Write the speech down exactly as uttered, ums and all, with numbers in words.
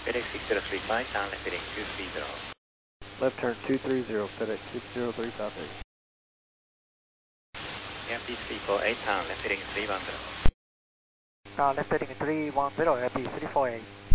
FedEx six zero three five, turn left heading two three zero. Left turn two three zero, FedEx six zero three five eight. Air P three four eight, turn left heading three one zero. Uh, left heading three one zero, Air P three four eight.